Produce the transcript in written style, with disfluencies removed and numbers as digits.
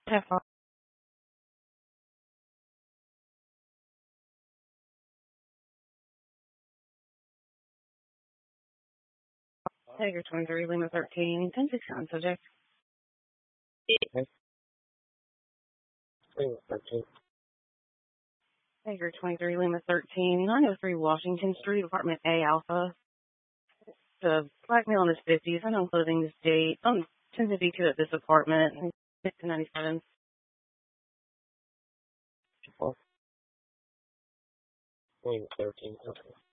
Tiger 23, Lima 13, 10-6 on subject. Okay. Lima 13. Tiger 23, Lima 13, 903 Washington Street, Apartment A Alpha. The black male in his 50s, unknown clothing this date, 1052 at this apartment, 1997. Lima 13. Okay.